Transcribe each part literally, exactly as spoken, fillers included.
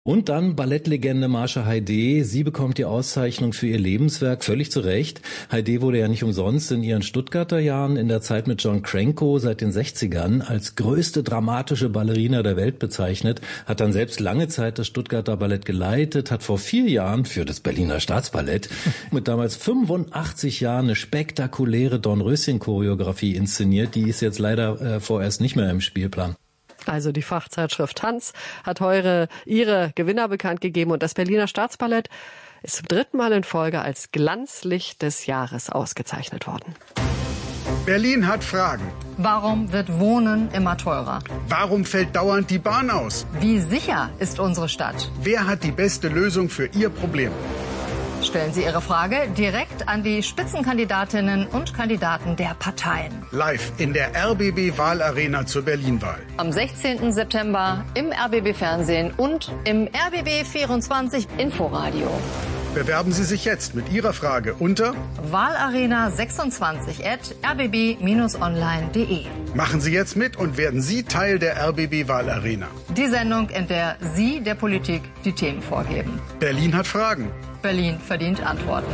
Und dann Ballettlegende Marsha Haydé. Sie bekommt die Auszeichnung für ihr Lebenswerk, völlig zu Recht. Haydé wurde ja nicht umsonst in ihren Stuttgarter Jahren in der Zeit mit John Cranko seit den sechzigern als größte dramatische Ballerina der Welt bezeichnet, hat dann selbst lange Zeit das Stuttgarter Ballett geleitet, hat vor vier Jahren für das Berliner Staatsballett mit damals fünfundachtzig Jahren eine spektakuläre Dornröschen-Choreografie inszeniert. Die ist jetzt leider äh, vorerst nicht mehr im Spielplan. Also die Fachzeitschrift Tanz hat heute ihre Gewinner bekannt gegeben und das Berliner Staatsballett ist zum dritten Mal in Folge als Glanzlicht des Jahres ausgezeichnet worden. Berlin hat Fragen. Warum wird Wohnen immer teurer? Warum fällt dauernd die Bahn aus? Wie sicher ist unsere Stadt? Wer hat die beste Lösung für Ihr Problem? Stellen Sie Ihre Frage direkt an die Spitzenkandidatinnen und Kandidaten der Parteien. Live in der R B B-Wahlarena zur Berlin-Wahl. Am sechzehnten September im R B B-Fernsehen und im R B B vierundzwanzig Inforadio. Bewerben Sie sich jetzt mit Ihrer Frage unter wahlarena sechsundzwanzig at r b b online punkt de. Machen Sie jetzt mit und werden Sie Teil der R B B-Wahlarena. Die Sendung, in der Sie der Politik die Themen vorgeben. Berlin hat Fragen. Berlin verdient Antworten.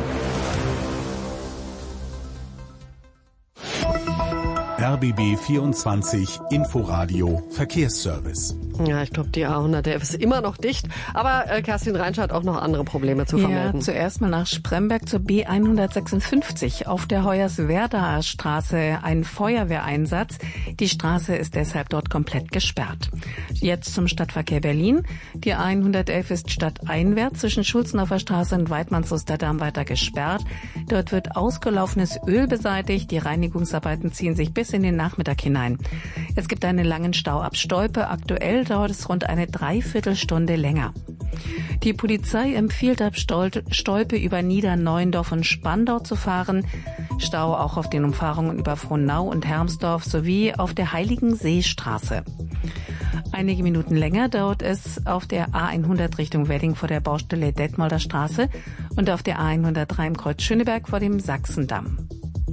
R B B vierundzwanzig Inforadio Verkehrsservice. Ja, ich glaube, die A hundertelf ist immer noch dicht. Aber äh, Kerstin Reinsch hat auch noch andere Probleme zu vermelden. Ja, zuerst mal nach Spremberg zur B hundertsechsundfünfzig. Auf der Hoyerswerdaer Straße ein Feuerwehreinsatz. Die Straße ist deshalb dort komplett gesperrt. Jetzt zum Stadtverkehr Berlin. Die A hundertelf ist stadteinwärts zwischen Schulzenhofer Straße und Weidmanns-Osterdamm weiter gesperrt. Dort wird ausgelaufenes Öl beseitigt. Die Reinigungsarbeiten ziehen sich bis in den Nachmittag hinein. Es gibt einen langen Stau ab Stolpe. Aktuell dauert es rund eine Dreiviertelstunde länger. Die Polizei empfiehlt ab Stolpe über Niederneuendorf und Spandau zu fahren. Stau auch auf den Umfahrungen über Frohnau und Hermsdorf sowie auf der Heiligenseestraße. Einige Minuten länger dauert es auf der A hundert Richtung Wedding vor der Baustelle Detmolder Straße und auf der A hundertdrei im Kreuz Schöneberg vor dem Sachsendamm.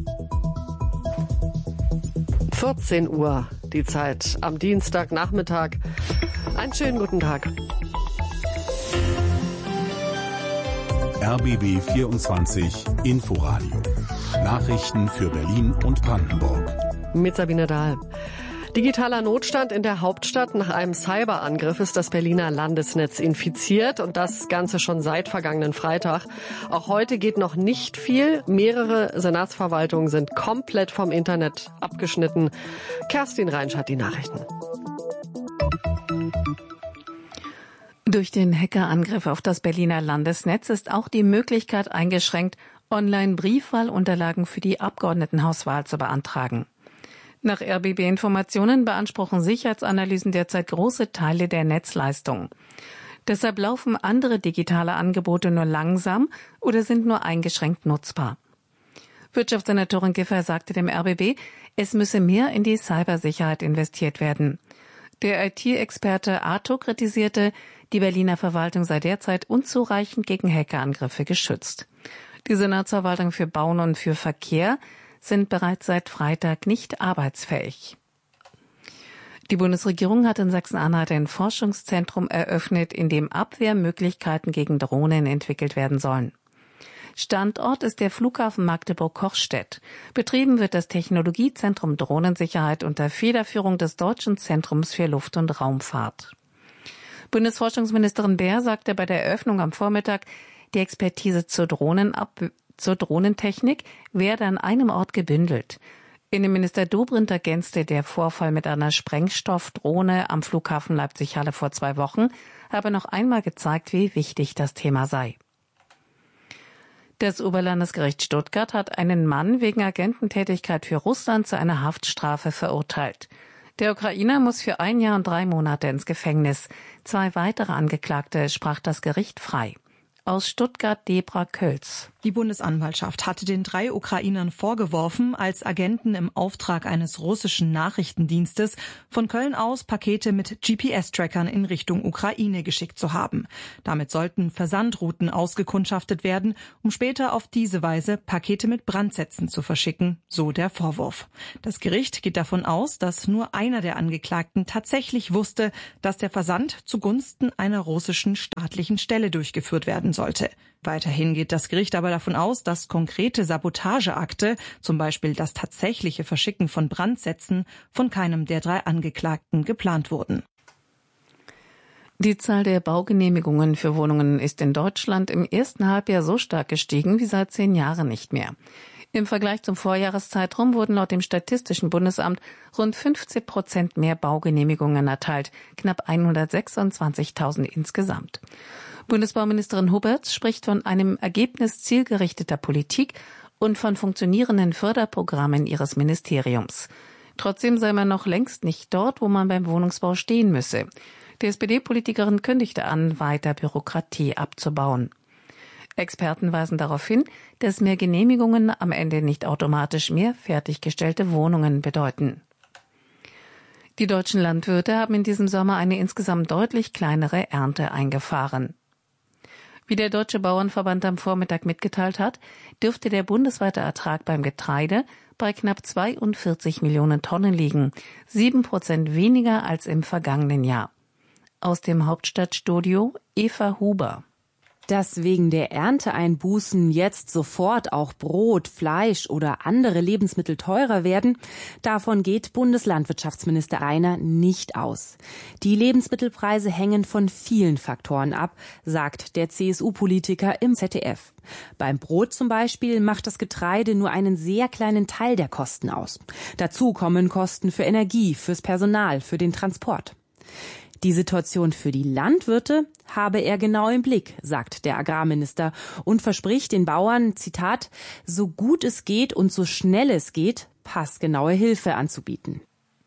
vierzehn Uhr die Zeit am Dienstagnachmittag. Einen schönen guten Tag. R B B vierundzwanzig Inforadio. Nachrichten für Berlin und Brandenburg. Mit Sabine Dahl. Digitaler Notstand in der Hauptstadt. Nach einem Cyberangriff ist das Berliner Landesnetz infiziert und das Ganze schon seit vergangenen Freitag. Auch heute geht noch nicht viel. Mehrere Senatsverwaltungen sind komplett vom Internet abgeschnitten. Kerstin Reinsch hat die Nachrichten. Durch den Hackerangriff auf das Berliner Landesnetz ist auch die Möglichkeit eingeschränkt, Online-Briefwahlunterlagen für die Abgeordnetenhauswahl zu beantragen. Nach R B B-Informationen beanspruchen Sicherheitsanalysen derzeit große Teile der Netzleistung. Deshalb laufen andere digitale Angebote nur langsam oder sind nur eingeschränkt nutzbar. Wirtschaftssenatorin Giffey sagte dem R B B, es müsse mehr in die Cybersicherheit investiert werden. Der I T-Experte Arto kritisierte, die Berliner Verwaltung sei derzeit unzureichend gegen Hackerangriffe geschützt. Die Senatsverwaltung für Bauen und für Verkehr sind bereits seit Freitag nicht arbeitsfähig. Die Bundesregierung hat in Sachsen-Anhalt ein Forschungszentrum eröffnet, in dem Abwehrmöglichkeiten gegen Drohnen entwickelt werden sollen. Standort ist der Flughafen Magdeburg-Kochstedt. Betrieben wird das Technologiezentrum Drohnensicherheit unter Federführung des Deutschen Zentrums für Luft- und Raumfahrt. Bundesforschungsministerin Baer sagte bei der Eröffnung am Vormittag, die Expertise zur Drohnenab- zur Drohnentechnik werde an einem Ort gebündelt. Innenminister Dobrindt ergänzte, der Vorfall mit einer Sprengstoffdrohne am Flughafen Leipzig-Halle vor zwei Wochen habe noch einmal gezeigt, wie wichtig das Thema sei. Das Oberlandesgericht Stuttgart hat einen Mann wegen Agententätigkeit für Russland zu einer Haftstrafe verurteilt. Der Ukrainer muss für ein Jahr und drei Monate ins Gefängnis. Zwei weitere Angeklagte sprach das Gericht frei. Aus Stuttgart Debra Kölz. Die Bundesanwaltschaft hatte den drei Ukrainern vorgeworfen, als Agenten im Auftrag eines russischen Nachrichtendienstes von Köln aus Pakete mit G P S-Trackern in Richtung Ukraine geschickt zu haben. Damit sollten Versandrouten ausgekundschaftet werden, um später auf diese Weise Pakete mit Brandsätzen zu verschicken, so der Vorwurf. Das Gericht geht davon aus, dass nur einer der Angeklagten tatsächlich wusste, dass der Versand zugunsten einer russischen staatlichen Stelle durchgeführt werden sollte. Weiterhin geht das Gericht aber davon aus, dass konkrete Sabotageakte, zum Beispiel das tatsächliche Verschicken von Brandsätzen, von keinem der drei Angeklagten geplant wurden. Die Zahl der Baugenehmigungen für Wohnungen ist in Deutschland im ersten Halbjahr so stark gestiegen wie seit zehn Jahren nicht mehr. Im Vergleich zum Vorjahreszeitraum wurden laut dem Statistischen Bundesamt rund fünfzehn Prozent mehr Baugenehmigungen erteilt, knapp hundertsechsundzwanzigtausend insgesamt. Bundesbauministerin Huberts spricht von einem Ergebnis zielgerichteter Politik und von funktionierenden Förderprogrammen ihres Ministeriums. Trotzdem sei man noch längst nicht dort, wo man beim Wohnungsbau stehen müsse. Die S P D-Politikerin kündigte an, weiter Bürokratie abzubauen. Experten weisen darauf hin, dass mehr Genehmigungen am Ende nicht automatisch mehr fertiggestellte Wohnungen bedeuten. Die deutschen Landwirte haben in diesem Sommer eine insgesamt deutlich kleinere Ernte eingefahren. Wie der Deutsche Bauernverband am Vormittag mitgeteilt hat, dürfte der bundesweite Ertrag beim Getreide bei knapp zweiundvierzig Millionen Tonnen liegen, sieben Prozent weniger als im vergangenen Jahr. Aus dem Hauptstadtstudio Eva Huber. Dass wegen der Ernteeinbußen jetzt sofort auch Brot, Fleisch oder andere Lebensmittel teurer werden, davon geht Bundeslandwirtschaftsminister Reiner nicht aus. Die Lebensmittelpreise hängen von vielen Faktoren ab, sagt der C S U-Politiker im Z D F. Beim Brot zum Beispiel macht das Getreide nur einen sehr kleinen Teil der Kosten aus. Dazu kommen Kosten für Energie, fürs Personal, für den Transport. Die Situation für die Landwirte habe er genau im Blick, sagt der Agrarminister und verspricht den Bauern, Zitat, so gut es geht und so schnell es geht, passgenaue Hilfe anzubieten.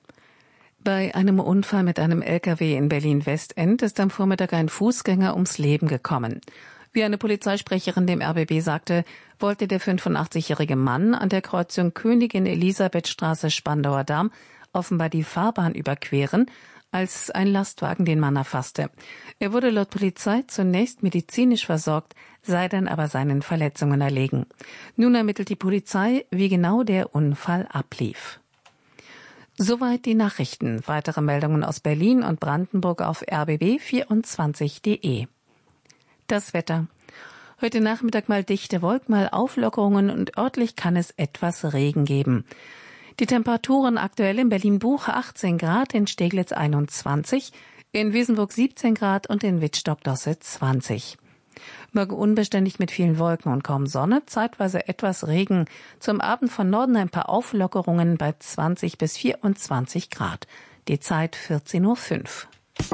Bei einem Unfall mit einem L K W in Berlin-Westend ist am Vormittag ein Fußgänger ums Leben gekommen. Wie eine Polizeisprecherin dem R B B sagte, wollte der fünfundachtzig-jährige Mann an der Kreuzung Königin-Elisabeth-Straße-Spandauer Damm offenbar die Fahrbahn überqueren, als ein Lastwagen den Mann erfasste. Er wurde laut Polizei zunächst medizinisch versorgt, sei dann aber seinen Verletzungen erlegen. Nun ermittelt die Polizei, wie genau der Unfall ablief. Soweit die Nachrichten. Weitere Meldungen aus Berlin und Brandenburg auf r b b vierundzwanzig punkt d e. Das Wetter. Heute Nachmittag mal dichte Wolken, mal Auflockerungen und örtlich kann es etwas Regen geben. Die Temperaturen aktuell in Berlin-Buche achtzehn Grad, in Steglitz einundzwanzig, in Wiesenburg siebzehn Grad und in Wittstock-Dosse zwanzig. Morgen unbeständig mit vielen Wolken und kaum Sonne, zeitweise etwas Regen. Zum Abend von Norden ein paar Auflockerungen bei zwanzig bis vierundzwanzig Grad. Die Zeit vierzehn Uhr fünf.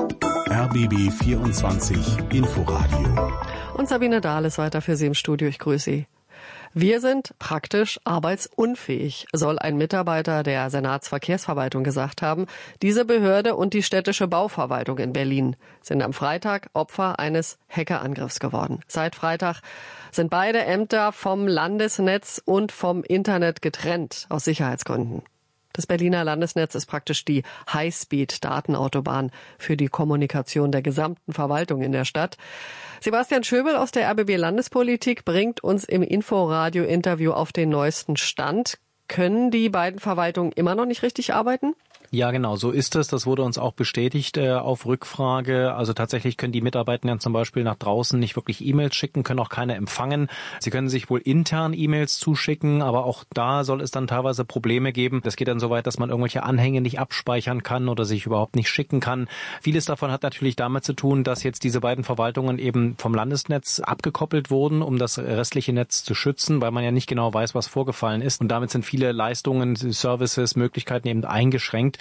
R B B vierundzwanzig Inforadio. Und Sabine Dahl ist weiter für Sie im Studio. Ich grüße Sie. Wir sind praktisch arbeitsunfähig, soll ein Mitarbeiter der Senatsverkehrsverwaltung gesagt haben. Diese Behörde und die städtische Bauverwaltung in Berlin sind am Freitag Opfer eines Hackerangriffs geworden. Seit Freitag sind beide Ämter vom Landesnetz und vom Internet getrennt, aus Sicherheitsgründen. Das Berliner Landesnetz ist praktisch die Highspeed-Datenautobahn für die Kommunikation der gesamten Verwaltung in der Stadt. Sebastian Schöbel aus der R B B Landespolitik bringt uns im Inforadio-Interview auf den neuesten Stand. Können die beiden Verwaltungen immer noch nicht richtig arbeiten? Ja, genau, so ist es. Das wurde uns auch bestätigt äh, auf Rückfrage. Also tatsächlich können die Mitarbeitenden zum Beispiel nach draußen nicht wirklich E-Mails schicken, können auch keine empfangen. Sie können sich wohl intern E-Mails zuschicken, aber auch da soll es dann teilweise Probleme geben. Das geht dann so weit, dass man irgendwelche Anhänge nicht abspeichern kann oder sich überhaupt nicht schicken kann. Vieles davon hat natürlich damit zu tun, dass jetzt diese beiden Verwaltungen eben vom Landesnetz abgekoppelt wurden, um das restliche Netz zu schützen, weil man ja nicht genau weiß, was vorgefallen ist. Und damit sind viele Leistungen, Services, Möglichkeiten eben eingeschränkt.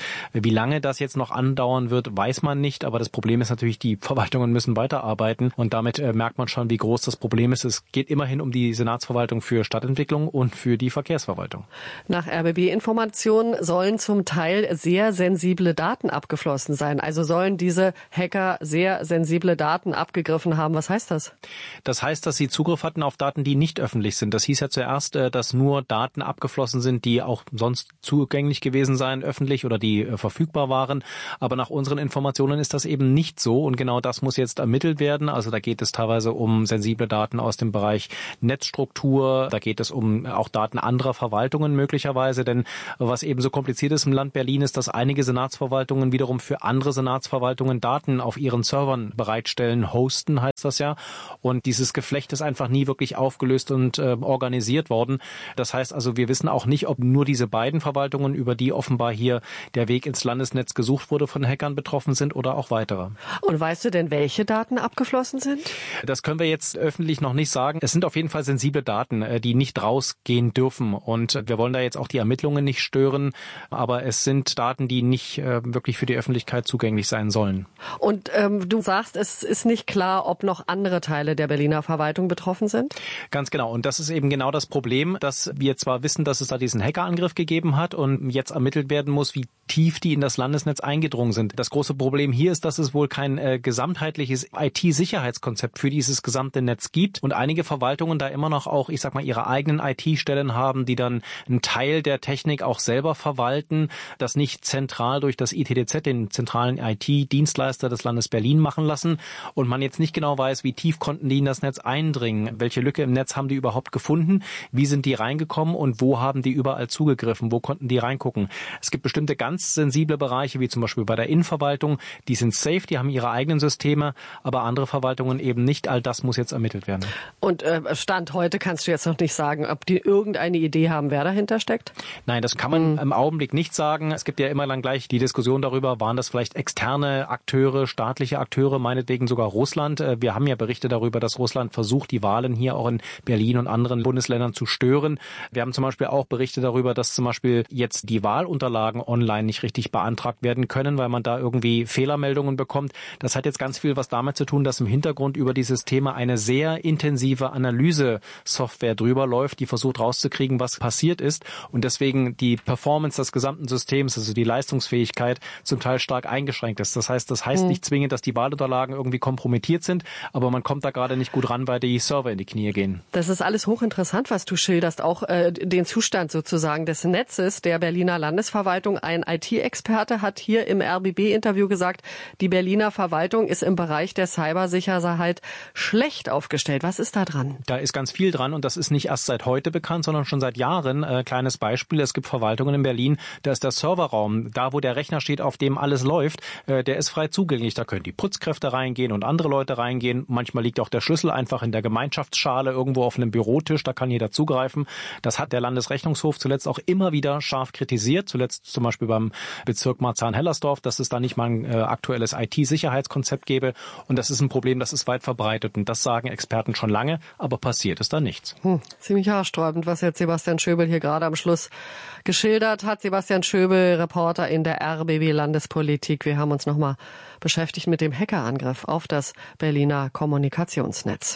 Wie lange das jetzt noch andauern wird, weiß man nicht. Aber das Problem ist natürlich, die Verwaltungen müssen weiterarbeiten. Und damit äh, merkt man schon, wie groß das Problem ist. Es geht immerhin um die Senatsverwaltung für Stadtentwicklung und für die Verkehrsverwaltung. Nach R B B-Informationen sollen zum Teil sehr sensible Daten abgeflossen sein. Also sollen diese Hacker sehr sensible Daten abgegriffen haben. Was heißt das? Das heißt, dass sie Zugriff hatten auf Daten, die nicht öffentlich sind. Das hieß ja zuerst, dass nur Daten abgeflossen sind, die auch sonst zugänglich gewesen seien, öffentlich oder die verfügbar waren. Aber nach unseren Informationen ist das eben nicht so. Und genau das muss jetzt ermittelt werden. Also da geht es teilweise um sensible Daten aus dem Bereich Netzstruktur. Da geht es um auch Daten anderer Verwaltungen möglicherweise. Denn was eben so kompliziert ist im Land Berlin, ist, dass einige Senatsverwaltungen wiederum für andere Senatsverwaltungen Daten auf ihren Servern bereitstellen, hosten heißt das ja. Und dieses Geflecht ist einfach nie wirklich aufgelöst und äh, organisiert worden. Das heißt also, wir wissen auch nicht, ob nur diese beiden Verwaltungen, über die offenbar hier der Weg ins Landesnetz gesucht wurde, von Hackern betroffen sind oder auch weitere. Und weißt du denn, welche Daten abgeflossen sind? Das können wir jetzt öffentlich noch nicht sagen. Es sind auf jeden Fall sensible Daten, die nicht rausgehen dürfen. Und wir wollen da jetzt auch die Ermittlungen nicht stören. Aber es sind Daten, die nicht äh, wirklich für die Öffentlichkeit zugänglich sein sollen. Und ähm, du sagst, es ist nicht klar, ob noch andere Teile der Berliner Verwaltung betroffen sind? Ganz genau. Und das ist eben genau das Problem, dass wir zwar wissen, dass es da diesen Hackerangriff gegeben hat und jetzt ermittelt werden muss, wie tief die in das Landesnetz eingedrungen sind. Das große Problem hier ist, dass es wohl kein äh, gesamtheitliches I T-Sicherheitskonzept für dieses gesamte Netz gibt und einige Verwaltungen da immer noch auch, ich sag mal, ihre eigenen I T-Stellen haben, die dann einen Teil der Technik auch selber verwalten, das nicht zentral durch das I T D Z, den zentralen I T-Dienstleister des Landes Berlin, machen lassen und man jetzt nicht genau weiß, wie tief konnten die in das Netz eindringen, welche Lücke im Netz haben die überhaupt gefunden, wie sind die reingekommen und wo haben die überall zugegriffen, wo konnten die reingucken. Es gibt bestimmte ganz sensible Bereiche, wie zum Beispiel bei der Innenverwaltung, die sind safe, die haben ihre eigenen Systeme, aber andere Verwaltungen eben nicht. All das muss jetzt ermittelt werden. Und äh, Stand heute kannst du jetzt noch nicht sagen, ob die irgendeine Idee haben, wer dahinter steckt? Nein, das kann man mhm. im Augenblick nicht sagen. Es gibt ja immer dann gleich die Diskussion darüber, waren das vielleicht externe Akteure, staatliche Akteure, meinetwegen sogar Russland. Wir haben ja Berichte darüber, dass Russland versucht, die Wahlen hier auch in Berlin und anderen Bundesländern zu stören. Wir haben zum Beispiel auch Berichte darüber, dass zum Beispiel jetzt die Wahlunterlagen online nicht richtig beantragt werden können, weil man da irgendwie Fehlermeldungen bekommt. Das hat jetzt ganz viel was damit zu tun, dass im Hintergrund über dieses Thema eine sehr intensive Analyse-Software drüber läuft, die versucht rauszukriegen, was passiert ist und deswegen die Performance des gesamten Systems, also die Leistungsfähigkeit, zum Teil stark eingeschränkt ist. Das heißt, das heißt mhm. nicht zwingend, dass die Wahlunterlagen irgendwie kompromittiert sind, aber man kommt da gerade nicht gut ran, weil die Server in die Knie gehen. Das ist alles hochinteressant, was du schilderst, auch äh, den Zustand sozusagen des Netzes der Berliner Landesverwaltung. Ein I T-Experte hat hier im R B B-Interview gesagt, die Berliner Verwaltung ist im Bereich der Cybersicherheit schlecht aufgestellt. Was ist da dran? Da ist ganz viel dran und das ist nicht erst seit heute bekannt, sondern schon seit Jahren. Äh, kleines Beispiel, es gibt Verwaltungen in Berlin, da ist der Serverraum, da wo der Rechner steht, auf dem alles läuft, äh, der ist frei zugänglich. Da können die Putzkräfte reingehen und andere Leute reingehen. Manchmal liegt auch der Schlüssel einfach in der Gemeinschaftsschale irgendwo auf einem Bürotisch, da kann jeder zugreifen. Das hat der Landesrechnungshof zuletzt auch immer wieder scharf kritisiert, zuletzt zum Beispiel beim Bezirk Marzahn-Hellersdorf, dass es da nicht mal ein äh, aktuelles I T-Sicherheitskonzept gäbe. Und das ist ein Problem, das ist weit verbreitet. Und das sagen Experten schon lange, aber passiert ist da nichts. Hm, ziemlich haarsträubend, was jetzt Sebastian Schöbel hier gerade am Schluss geschildert hat. Sebastian Schöbel, Reporter in der R B B Landespolitik. Wir haben uns nochmal beschäftigt mit dem Hackerangriff auf das Berliner Kommunikationsnetz.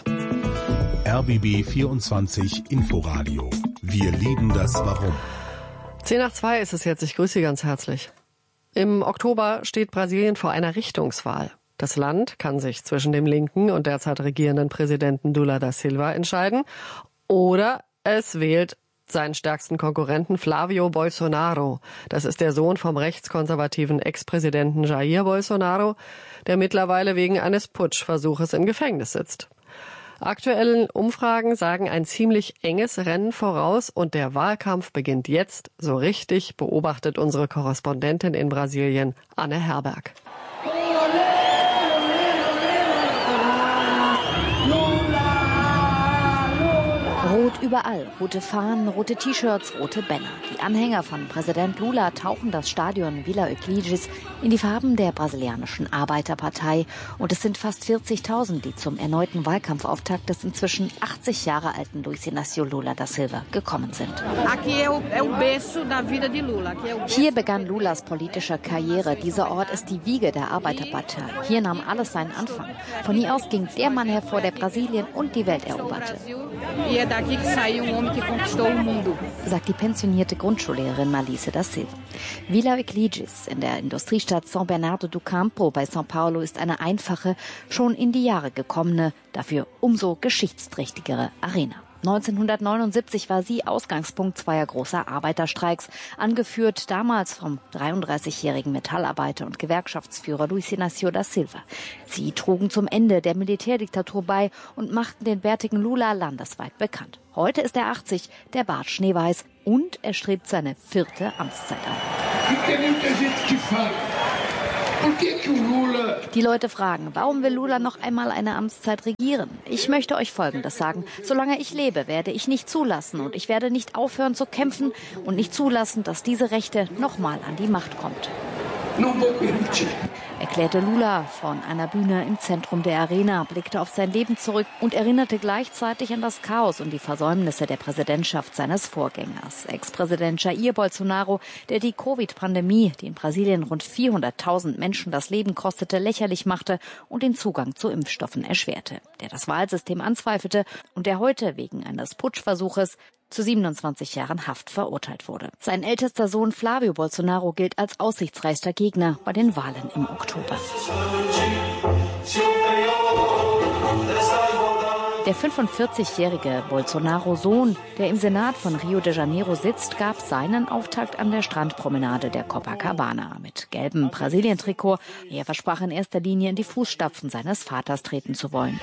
R B B vierundzwanzig Inforadio. Wir lieben das Warum. Zehn nach zwei ist es jetzt. Ich grüße Sie ganz herzlich. Im Oktober steht Brasilien vor einer Richtungswahl. Das Land kann sich zwischen dem linken und derzeit regierenden Präsidenten Lula da Silva entscheiden oder es wählt seinen stärksten Konkurrenten Flavio Bolsonaro. Das ist der Sohn vom rechtskonservativen Ex-Präsidenten Jair Bolsonaro, der mittlerweile wegen eines Putschversuches im Gefängnis sitzt. Aktuellen Umfragen sagen ein ziemlich enges Rennen voraus und der Wahlkampf beginnt jetzt so richtig, beobachtet unsere Korrespondentin in Brasilien, Anne Herberg. Rot Überall rote Fahnen, rote T-Shirts, rote Banner. Die Anhänger von Präsident Lula tauchen das Stadion Vila Euclides in die Farben der brasilianischen Arbeiterpartei. Und es sind fast vierzigtausend, die zum erneuten Wahlkampfauftakt des inzwischen achtzig Jahre alten Luiz Inácio Lula da Silva gekommen sind. Hier begann Lulas politische Karriere. Dieser Ort ist die Wiege der Arbeiterpartei. Hier nahm alles seinen Anfang. Von hier aus ging der Mann hervor, der Brasilien und die Welt eroberte, sagt die pensionierte Grundschullehrerin Malice da Silva. Vila Euclides in der Industriestadt São Bernardo do Campo bei São Paulo ist eine einfache, schon in die Jahre gekommene, dafür umso geschichtsträchtigere Arena. neunzehnhundertneunundsiebzig war sie Ausgangspunkt zweier großer Arbeiterstreiks, angeführt damals vom dreiunddreißigjährigen Metallarbeiter und Gewerkschaftsführer Luiz Inácio da Silva. Sie trugen zum Ende der Militärdiktatur bei und machten den bärtigen Lula landesweit bekannt. Heute ist er achtzig, der Bart schneeweiß und er strebt seine vierte Amtszeit an. Die Leute fragen, warum will Lula noch einmal eine Amtszeit regieren? Ich möchte euch Folgendes sagen. Solange ich lebe, werde ich nicht zulassen und ich werde nicht aufhören zu kämpfen und nicht zulassen, dass diese Rechte nochmal an die Macht kommt, erklärte Lula von einer Bühne im Zentrum der Arena, blickte auf sein Leben zurück und erinnerte gleichzeitig an das Chaos und die Versäumnisse der Präsidentschaft seines Vorgängers, Ex-Präsident Jair Bolsonaro, der die Covid-Pandemie, die in Brasilien rund vierhunderttausend Menschen das Leben kostete, lächerlich machte und den Zugang zu Impfstoffen erschwerte, der das Wahlsystem anzweifelte und der heute wegen eines Putschversuches zu siebenundzwanzig Jahren Haft verurteilt wurde. Sein ältester Sohn Flávio Bolsonaro gilt als aussichtsreichster Gegner bei den Wahlen im Oktober. Der fünfundvierzigjährige Bolsonaro-Sohn, der im Senat von Rio de Janeiro sitzt, gab seinen Auftakt an der Strandpromenade der Copacabana mit gelbem Brasilien-Trikot. Er versprach in erster Linie in die Fußstapfen seines Vaters treten zu wollen.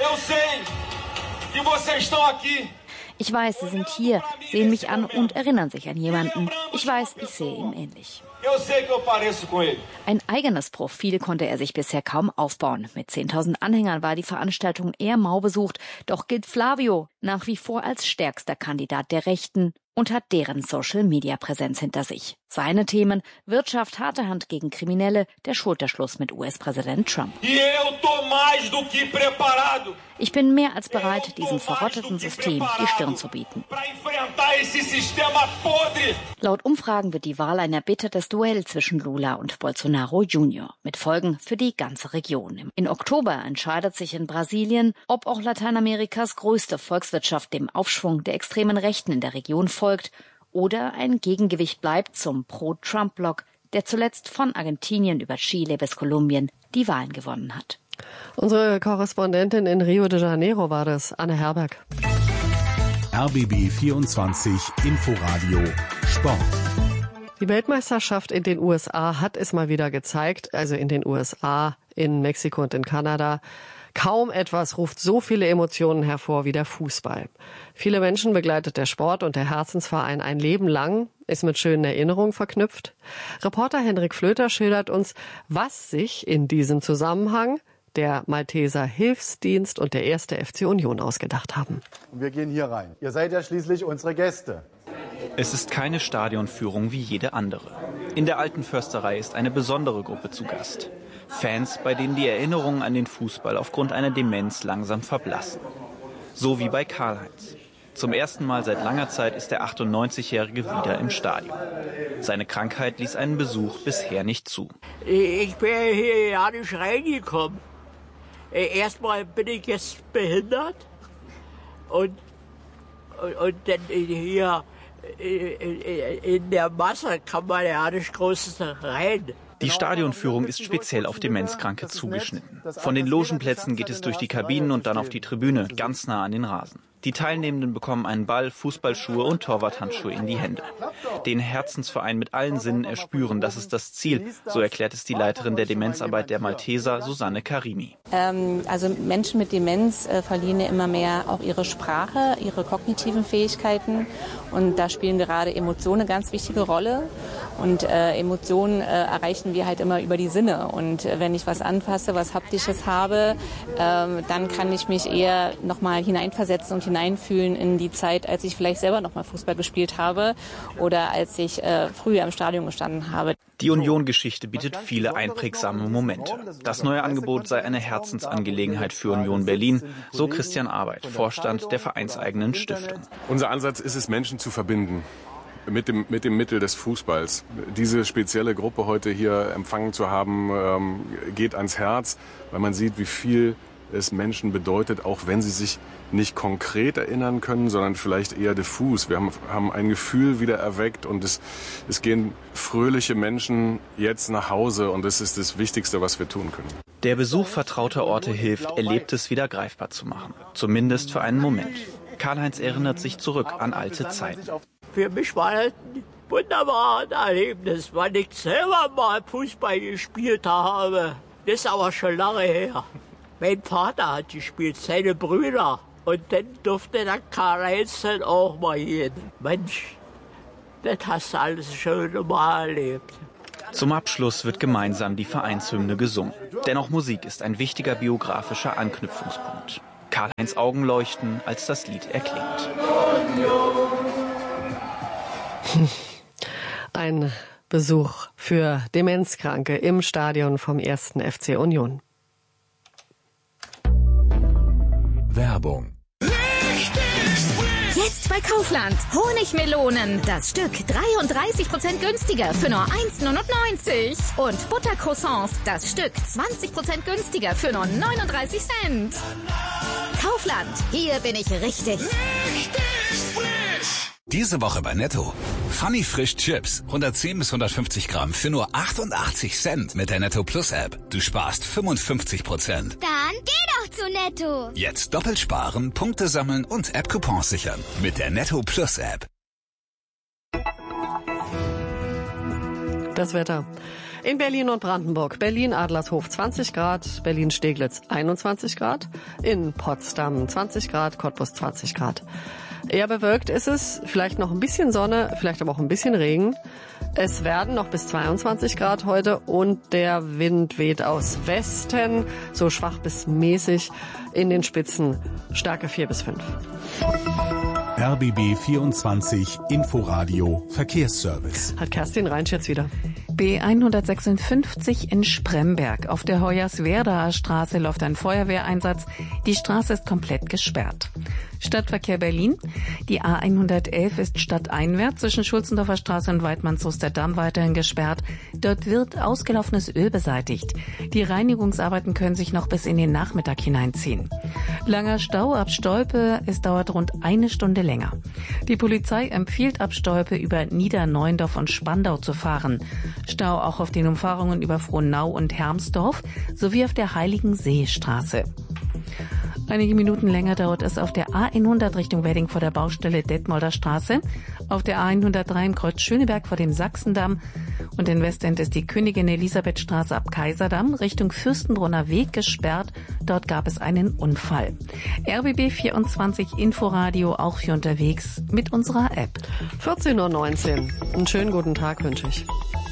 Ich weiß, Sie sind hier, sehen mich an und erinnern sich an jemanden. Ich weiß, ich sehe ihm ähnlich. Ein eigenes Profil konnte er sich bisher kaum aufbauen. Mit zehntausend Anhängern war die Veranstaltung eher mau besucht. Doch gilt Flávio nach wie vor als stärkster Kandidat der Rechten und hat deren Social-Media-Präsenz hinter sich. Seine Themen: Wirtschaft, harte Hand gegen Kriminelle, der Schulterschluss mit U S-Präsident Trump. Ich bin mehr als bereit, diesem verrotteten System die Stirn zu bieten. Laut Umfragen wird die Wahl ein erbittertes Duell zwischen Lula und Bolsonaro Junior mit Folgen für die ganze Region. In Oktober entscheidet sich in Brasilien, ob auch Lateinamerikas größte Volkswirtschaft dem Aufschwung der extremen Rechten in der Region folgt oder ein Gegengewicht bleibt zum Pro-Trump-Block, der zuletzt von Argentinien über Chile bis Kolumbien die Wahlen gewonnen hat. Unsere Korrespondentin in Rio de Janeiro war das, Anne Herberg. R B B vierundzwanzig Inforadio Sport. Die Weltmeisterschaft in den U S A hat es mal wieder gezeigt, also in den U S A, in Mexiko und in Kanada. Kaum etwas ruft so viele Emotionen hervor wie der Fußball. Viele Menschen begleitet der Sport und der Herzensverein ein Leben lang, ist mit schönen Erinnerungen verknüpft. Reporter Henrik Flöter schildert uns, was sich in diesem Zusammenhang der Malteser Hilfsdienst und der erste F C Union ausgedacht haben. Und wir gehen hier rein. Ihr seid ja schließlich unsere Gäste. Es ist keine Stadionführung wie jede andere. In der Alten Försterei ist eine besondere Gruppe zu Gast. Fans, bei denen die Erinnerungen an den Fußball aufgrund einer Demenz langsam verblassen. So wie bei Karl-Heinz. Zum ersten Mal seit langer Zeit ist der achtundneunzigjährige wieder im Stadion. Seine Krankheit ließ einen Besuch bisher nicht zu. Ich bin hier ja nicht reingekommen. Erstmal bin ich jetzt behindert und, und, und dann hier in der Masse kann man ja nicht groß rein. Die Stadionführung ist speziell auf Demenzkranke zugeschnitten. Von den Logenplätzen geht es durch die Kabinen und dann auf die Tribüne, ganz nah an den Rasen. Die Teilnehmenden bekommen einen Ball, Fußballschuhe und Torwarthandschuhe in die Hände. Den Herzensverein mit allen Sinnen erspüren, das ist das Ziel, so erklärt es die Leiterin der Demenzarbeit der Malteser, Susanne Karimi. Ähm, also Menschen mit Demenz äh, verlieren ja immer mehr auch ihre Sprache, ihre kognitiven Fähigkeiten. Und da spielen gerade Emotionen eine ganz wichtige Rolle. Und äh, Emotionen äh, erreichen wir halt immer über die Sinne. Und äh, wenn ich was anfasse, was Haptisches habe, äh, dann kann ich mich eher nochmal hineinversetzen und hineinfühlen in die Zeit, als ich vielleicht selber noch mal Fußball gespielt habe oder als ich äh, früher im Stadion gestanden habe. Die Union-Geschichte bietet viele einprägsame Momente. Das neue Angebot sei eine Herzensangelegenheit für Union Berlin, so Christian Arbeit, Vorstand der vereinseigenen Stiftung. Unser Ansatz ist es, Menschen zu verbinden. Mit dem, mit dem Mittel des Fußballs. Diese spezielle Gruppe heute hier empfangen zu haben, ähm, geht ans Herz, weil man sieht, wie viel es Menschen bedeutet, auch wenn sie sich nicht konkret erinnern können, sondern vielleicht eher diffus. Wir haben, haben ein Gefühl wieder erweckt und es, es gehen fröhliche Menschen jetzt nach Hause und das ist das Wichtigste, was wir tun können. Der Besuch vertrauter Orte hilft, Erlebtes wieder greifbar zu machen. Zumindest für einen Moment. Karl-Heinz erinnert sich zurück an alte Zeiten. Für mich war das ein wunderbares Erlebnis, weil ich selber mal Fußball gespielt habe. Das ist aber schon lange her. Mein Vater hat gespielt, seine Brüder. Und dann durfte der Karl-Heinz dann auch mal gehen. Mensch, das hast du alles schön mal erlebt. Zum Abschluss wird gemeinsam die Vereinshymne gesungen. Denn auch Musik ist ein wichtiger biografischer Anknüpfungspunkt. Karl-Heinz Augen leuchten, als das Lied erklingt. Ein Besuch für Demenzkranke im Stadion vom ersten F C Union. Werbung. Jetzt bei Kaufland. Honigmelonen. Das Stück dreiunddreißig Prozent günstiger für nur eins Komma neunundneunzig. Und Buttercroissants. Das Stück zwanzig Prozent günstiger für nur neununddreißig Cent. Kaufland. Hier bin ich richtig. Richtig frisch. Diese Woche bei Netto. Funny Frisch Chips. hundertzehn bis hundertfünfzig Gramm für nur achtundachtzig Cent mit der Netto Plus App. Du sparst fünfundfünfzig Prozent. Dann geh doch zu Netto. Jetzt doppelt sparen, Punkte sammeln und App-Coupons sichern. Mit der Netto Plus App. Das Wetter. In Berlin und Brandenburg. Berlin Adlershof zwanzig Grad, Berlin Steglitz einundzwanzig Grad, in Potsdam zwanzig Grad, Cottbus zwanzig Grad. Eher bewölkt ist es, vielleicht noch ein bisschen Sonne, vielleicht aber auch ein bisschen Regen. Es werden noch bis zweiundzwanzig Grad heute und der Wind weht aus Westen, so schwach bis mäßig, in den Spitzen Stärke vier bis fünf. R B B vierundzwanzig Inforadio Verkehrsservice. Hat Kerstin Reinsch jetzt wieder. B hundertsechsundfünfzig in Spremberg. Auf der Hoyerswerdaer Straße läuft ein Feuerwehreinsatz. Die Straße ist komplett gesperrt. Stadtverkehr Berlin. Die A hundertelf ist stadteinwärts zwischen Schulzendorfer Straße und Weidmannshuster Damm weiterhin gesperrt. Dort wird ausgelaufenes Öl beseitigt. Die Reinigungsarbeiten können sich noch bis in den Nachmittag hineinziehen. Langer Stau ab Stolpe. Es dauert rund eine Stunde länger. Die Polizei empfiehlt ab Stolpe über Niederneuendorf und Spandau zu fahren. Stau auch auf den Umfahrungen über Frohnau und Hermsdorf sowie auf der Heiligenseestraße. Einige Minuten länger dauert es auf der A hundert Richtung Wedding vor der Baustelle Detmolder Straße, auf der A hundertdrei im Kreuz Schöneberg vor dem Sachsendamm und in Westend ist die Königin Elisabeth Straße ab Kaiserdamm Richtung Fürstenbrunner Weg gesperrt. Dort gab es einen Unfall. R B B vierundzwanzig Inforadio auch für unterwegs mit unserer App. vierzehn Uhr neunzehn. Einen schönen guten Tag wünsche ich.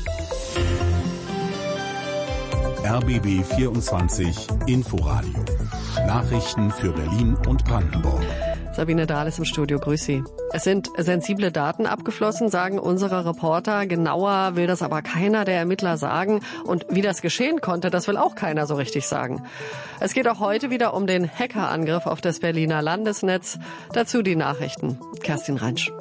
R B B vierundzwanzig Inforadio. Nachrichten für Berlin und Brandenburg. Sabine Dahl ist im Studio. Grüß Sie. Es sind sensible Daten abgeflossen, sagen unsere Reporter. Genauer will das aber keiner der Ermittler sagen. Und wie das geschehen konnte, das will auch keiner so richtig sagen. Es geht auch heute wieder um den Hackerangriff auf das Berliner Landesnetz. Dazu die Nachrichten. Kerstin Reinsch.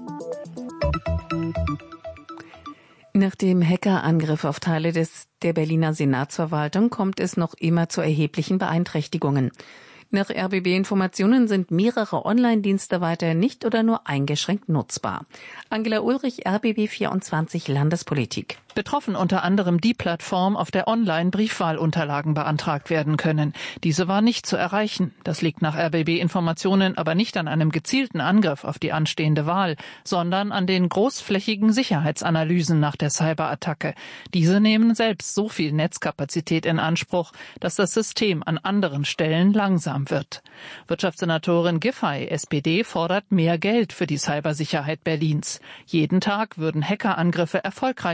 Nach dem Hackerangriff auf Teile des, der Berliner Senatsverwaltung kommt es noch immer zu erheblichen Beeinträchtigungen. Nach R B B-Informationen sind mehrere Online-Dienste weiter nicht oder nur eingeschränkt nutzbar. Angela Ulrich, R B B vierundzwanzig Landespolitik. Betroffen unter anderem die Plattform, auf der Online-Briefwahlunterlagen beantragt werden können. Diese war nicht zu erreichen. Das liegt nach R B B-Informationen aber nicht an einem gezielten Angriff auf die anstehende Wahl, sondern an den großflächigen Sicherheitsanalysen nach der Cyberattacke. Diese nehmen selbst so viel Netzkapazität in Anspruch, dass das System an anderen Stellen langsam wird. Wirtschaftssenatorin Giffey, S P D, fordert mehr Geld für die Cybersicherheit Berlins. Jeden Tag würden Hackerangriffe erfolgreich abgewehrt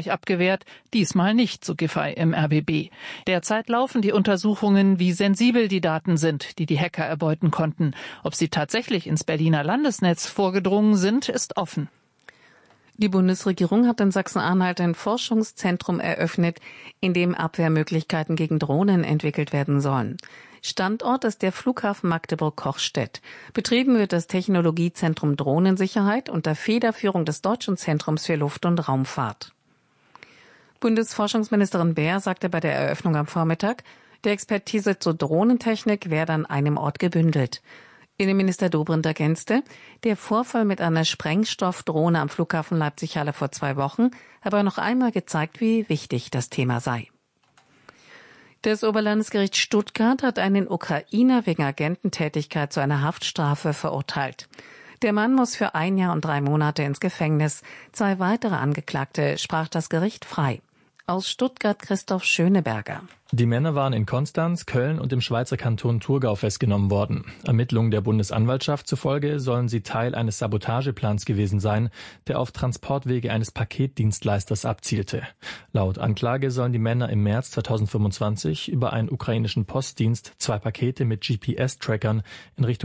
gewährt, diesmal nicht, so Giffey im R B B. Derzeit laufen die Untersuchungen, wie sensibel die Daten sind, die die Hacker erbeuten konnten. Ob sie tatsächlich ins Berliner Landesnetz vorgedrungen sind, ist offen. Die Bundesregierung hat in Sachsen-Anhalt ein Forschungszentrum eröffnet, in dem Abwehrmöglichkeiten gegen Drohnen entwickelt werden sollen. Standort ist der Flughafen Magdeburg-Kochstedt. Betrieben wird das Technologiezentrum Drohnensicherheit unter Federführung des Deutschen Zentrums für Luft- und Raumfahrt. Bundesforschungsministerin Baer sagte bei der Eröffnung am Vormittag, die Expertise zur Drohnentechnik werde an einem Ort gebündelt. Innenminister Dobrindt ergänzte, der Vorfall mit einer Sprengstoffdrohne am Flughafen Leipzig-Halle vor zwei Wochen habe noch einmal gezeigt, wie wichtig das Thema sei. Das Oberlandesgericht Stuttgart hat einen Ukrainer wegen Agententätigkeit zu einer Haftstrafe verurteilt. Der Mann muss für ein Jahr und drei Monate ins Gefängnis. Zwei weitere Angeklagte sprach das Gericht frei. Aus Stuttgart Christoph Schöneberger. Die Männer waren in Konstanz, Köln und im Schweizer Kanton Thurgau festgenommen worden. Ermittlungen der Bundesanwaltschaft zufolge sollen sie Teil eines Sabotageplans gewesen sein, der auf Transportwege eines Paketdienstleisters abzielte. Laut Anklage sollen die Männer im März zweitausendfünfundzwanzig über einen ukrainischen Postdienst zwei Pakete mit G P S-Trackern in Richtung